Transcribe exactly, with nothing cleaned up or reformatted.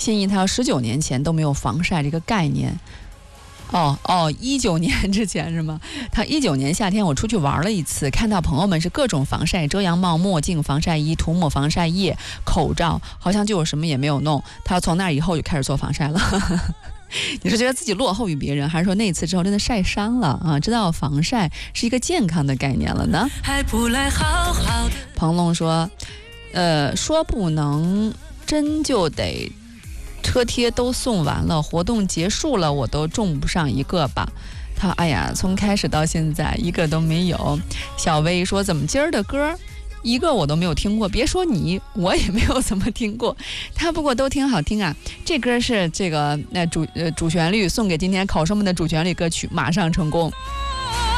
心仪他要十九年前都没有防晒这个概念。哦哦，一九年之前是吗？他一九年夏天我出去玩了一次，看到朋友们是各种防晒，遮阳帽、墨镜、防晒衣、涂抹防晒液、口罩，好像就我什么也没有弄。他从那以后就开始做防晒了。你是觉得自己落后于别人，还是说那次之后真的晒伤了啊？知道防晒是一个健康的概念了呢？还不来好好的。彭龙说，呃，说不能真就得。车贴都送完了，活动结束了，我都中不上一个吧。他哎呀，从开始到现在一个都没有。小薇说，怎么今儿的歌一个我都没有听过，别说你，我也没有怎么听过。他不过都挺好听啊。这歌是这个那主呃主旋律，送给今天考生们的主旋律歌曲，马上成功。